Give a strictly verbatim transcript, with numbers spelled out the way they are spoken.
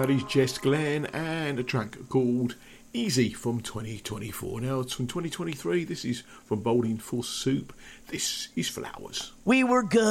That is Jess Glenn and a track called Easy from twenty twenty-four. Now it's from twenty twenty-three. This is from Bowling for Soup. This is Flowers. We were good.